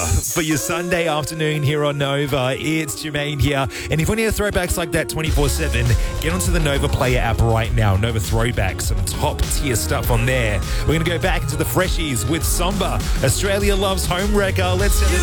For your Sunday afternoon here on Nova, it's Jermaine here. And if you need throwbacks like that 24/7, get onto the Nova Player app right now. Nova Throwbacks, some top tier stuff on there. We're going to go back into the freshies with Somber. Australia loves Home Wrecker. Let's set it up.